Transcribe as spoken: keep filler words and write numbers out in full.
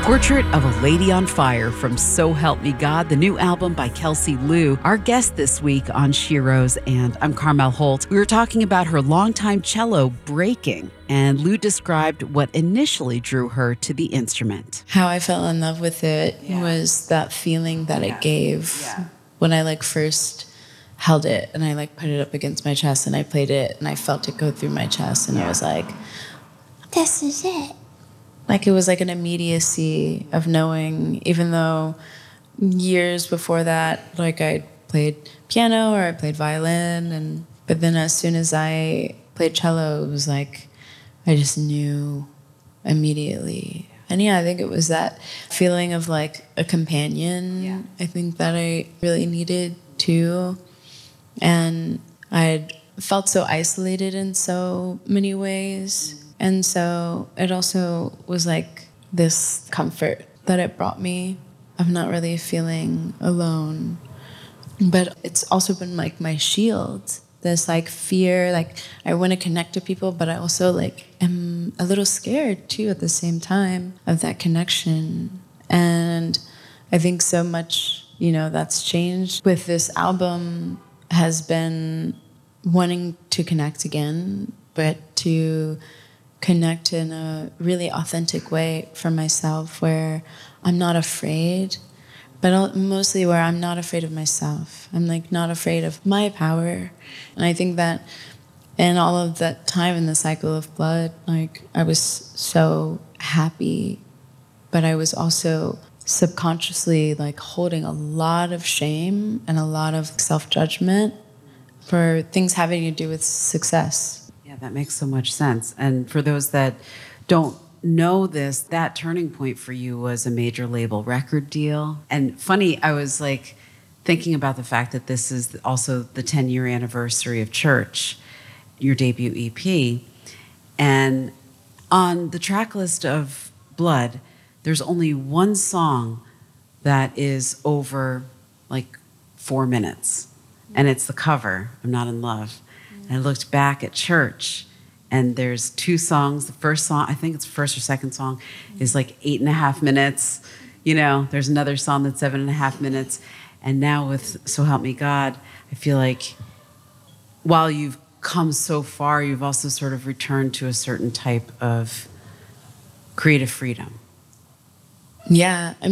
Portrait of a Lady on Fire from So Help Me God, the new album by Kelsey Liu. Our guest this week on Sheroes, and I'm Carmel Holt. We were talking about her longtime cello breaking, and Liu described what initially drew her to the instrument. How I fell in love with it yeah. was that feeling that yeah. it gave yeah. when I like first held it and I like put it up against my chest and I played it and I felt it go through my chest and yeah. I was like, this is it. Like it was like an immediacy of knowing, even though years before that, like I played piano or I played violin, and but then as soon as I played cello, it was like I just knew immediately. And yeah, I think it was that feeling of like a companion. Yeah. I think that I really needed too. And I'd felt so isolated in so many ways. And so it also was like this comfort that it brought me of not really feeling alone. But it's also been like my shield, this like fear, like I want to connect to people, but I also like am a little scared too at the same time of that connection. And I think so much, you know, that's changed with this album has been wanting to connect again, but to connect in a really authentic way for myself where I'm not afraid, but mostly where I'm not afraid of myself. I'm like not afraid of my power. And I think that in all of that time in the cycle of blood, like I was so happy, but I was also subconsciously like holding a lot of shame and a lot of self-judgment for things having to do with success. Yeah, that makes so much sense. And for those that don't know this, that turning point for you was a major label record deal. And funny, I was like thinking about the fact that this is also the ten-year anniversary of Church, your debut E P. And on the track list of Blood, there's only one song that is over like four minutes. And it's the cover, I'm Not in Love. And I looked back at Church, and there's two songs. The first song, I think it's the first or second song, is like eight and a half minutes. You know, there's another song that's seven and a half minutes. And now with So Help Me God, I feel like while you've come so far, you've also sort of returned to a certain type of creative freedom. Yeah. I